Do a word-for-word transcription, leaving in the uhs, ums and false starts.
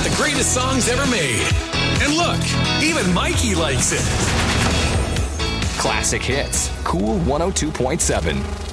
got the greatest songs ever made. And look, even Mikey likes it. Classic Hits, Cool one oh two point seven.